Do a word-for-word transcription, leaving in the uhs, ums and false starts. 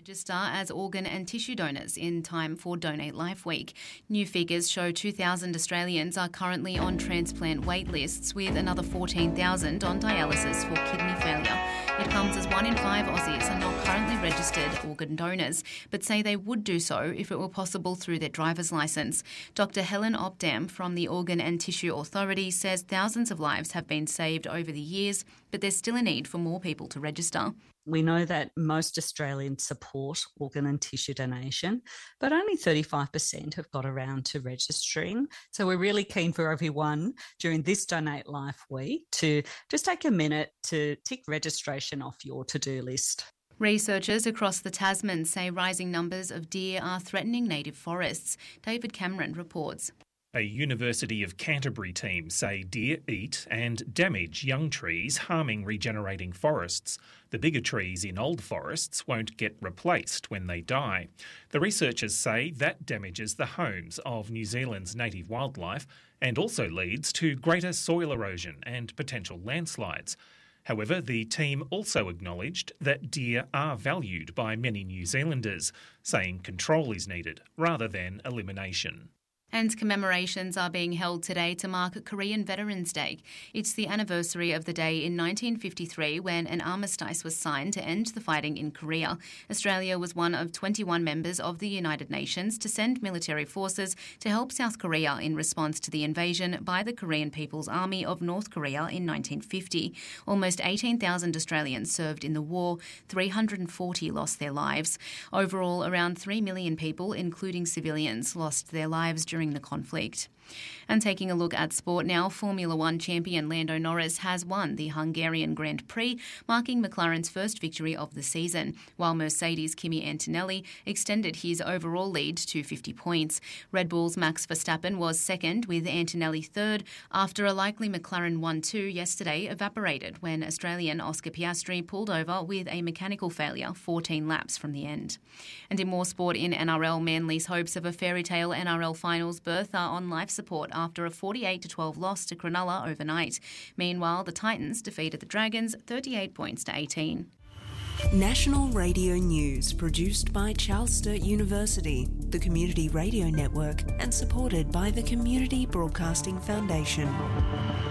register as organ and tissue donors in time for Donate Life Week. New figures show two thousand Australians are currently on transplant wait lists, with another fourteen thousand on dialysis for kidney failure. It comes as one in five Aussies are not currently registered organ donors, but say they would do so if it were possible through their driver's licence. Doctor Helen Opdam from the Organ and Tissue Authority says thousands of lives have been saved over the years, but there's still a need for more people to register. We know that most Australians support organ and tissue donation, but only thirty-five percent have got around to registering. So we're really keen for everyone during this Donate Life Week to just take a minute to tick registration off your to-do list. Researchers across the Tasman say rising numbers of deer are threatening native forests. David Cameron reports. A University of Canterbury team say deer eat and damage young trees, harming regenerating forests. The bigger trees in old forests won't get replaced when they die. The researchers say that damages the homes of New Zealand's native wildlife and also leads to greater soil erosion and potential landslides. However, the team also acknowledged that deer are valued by many New Zealanders, saying control is needed rather than elimination. And commemorations are being held today to mark Korean Veterans Day. It's the anniversary of the day in nineteen fifty-three when an armistice was signed to end the fighting in Korea. Australia was one of twenty-one members of the United Nations to send military forces to help South Korea in response to the invasion by the Korean People's Army of North Korea in nineteen fifty. Almost eighteen thousand Australians served in the war. three hundred forty lost their lives. Overall, around three million people, including civilians, lost their lives during during the conflict. And taking a look at sport now, Formula One champion Lando Norris has won the Hungarian Grand Prix, marking McLaren's first victory of the season, while Mercedes' Kimi Antonelli extended his overall lead to fifty points. Red Bull's Max Verstappen was second, with Antonelli third, after a likely McLaren one two yesterday evaporated when Australian Oscar Piastri pulled over with a mechanical failure fourteen laps from the end. And in more sport in N R L, Manly's hopes of a fairy tale N R L finals berth are on life support after a forty-eight to twelve loss to Cronulla overnight. Meanwhile, the Titans defeated the Dragons thirty-eight points to eighteen. National Radio News, produced by Charles Sturt University, the Community Radio Network, and supported by the Community Broadcasting Foundation.